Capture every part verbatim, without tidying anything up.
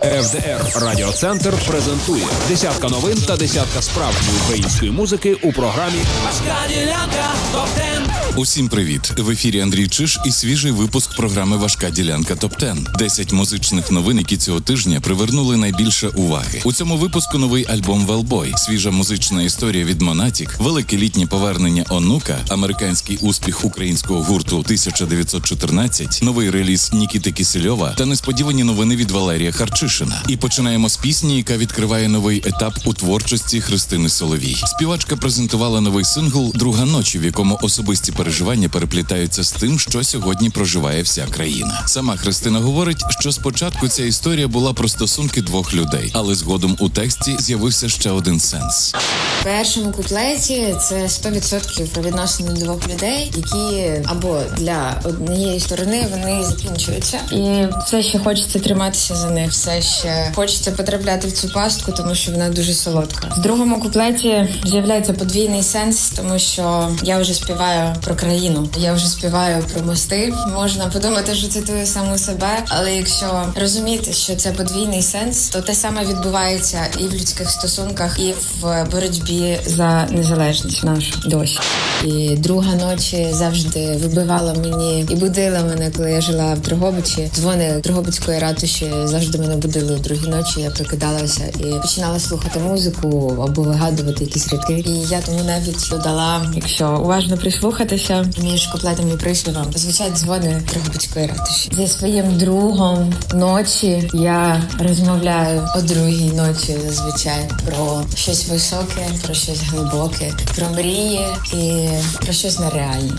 еф де ер Радіоцентр презентує десятка новин та десятка справжньої української музики у програмі Важка ділянка топ-десять. Усім привіт! В ефірі Андрій Чиш і свіжий випуск програми «Важка ділянка топ-десять». Десять музичних новин, які цього тижня привернули найбільше уваги. У цьому випуску новий альбом «Велбой», свіжа музична історія від Монатік, велике літнє повернення Онука, американський успіх українського гурту тисяча дев'ятсот чотирнадцять, новий реліз Нікіти Кісельова та несподівані новини від Валерія Харчишина. І починаємо з пісні, яка відкриває новий етап у творчості Христини Соловій. Співачка презентувала новий сингл «Друга ночі», в якому особисті переживання переплітаються з тим, що сьогодні проживає вся країна. Сама Христина говорить, що спочатку ця історія була про стосунки двох людей, але згодом у тексті з'явився ще один сенс. В першому куплеті це сто відсотків про відносини двох людей, які або для однієї сторони вони закінчуються. І все ще хочеться триматися за них, все ще хочеться потрапляти в цю пастку, тому що вона дуже солодка. В другому куплеті з'являється подвійний сенс, тому що я вже співаю про країну, я вже співаю про мости. Можна подумати, що цитую саму себе, але якщо розуміти, що це подвійний сенс, то те саме відбувається і в людських стосунках, і в боротьбі за незалежність нашу досі. І друга ночі завжди вибивала мені і будила мене, коли я жила в Дрогобичі. Дзвони Дрогобицької ратуші завжди мене будили у другій ночі. Я прокидалася і починала слухати музику або вигадувати якісь рядки. І я тому навіть додала, якщо уважно прислухатися, між куплетом і прислівом звучать дзвони Дрогобицької ратуші. Зі своїм другом ночі я розмовляю о другій ночі зазвичай про щось високе, про щось глибоке, про мрії і про щось нереальне.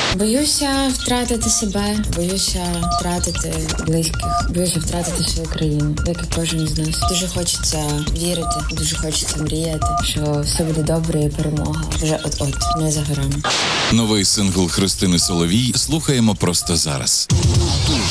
Боюся втратити себе, боюся втратити близьких, боюся втратити свою країну, як і кожен з нас. Дуже хочеться вірити, дуже хочеться мріяти, що все буде добре і перемога вже от-от, не за горами. Новий сингл Христини Соловій слухаємо просто зараз.